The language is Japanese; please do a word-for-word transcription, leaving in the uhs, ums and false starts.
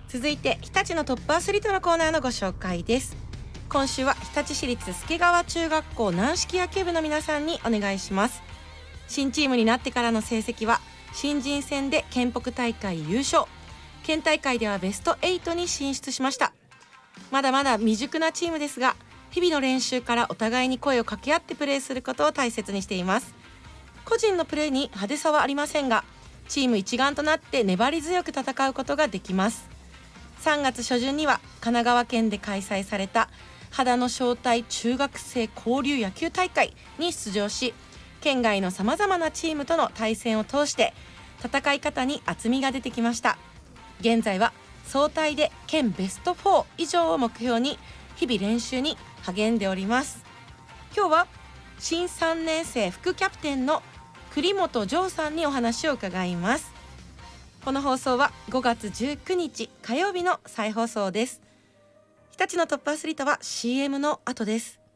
続いて日立のトップアスリートのコーナーのご紹介です。今週は日立市立助川中学校軟式野球部の皆さんにお願いします。新チームになってからの成績は新人戦で県北大会優勝、県大会ではベストはちに進出しました。まだまだ未熟なチームですが、日々の練習からお互いに声を掛け合ってプレーすることを大切にしています。個人のプレーに派手さはありませんが、チーム一丸となって粘り強く戦うことができます。さんがつ初旬には神奈川県で開催された秦野招待中学生交流野球大会に出場し、県外のさまざまなチームとの対戦を通して戦い方に厚みが出てきました。現在は総体で県ベストフォー以上を目標に日々練習に励んでおります。今日は新さんねん生副キャプテンの栗本城さんにお話を伺います。この放送はごがつじゅうくにち火曜日の再放送です。日立のトップアスリートは シーエム の後です。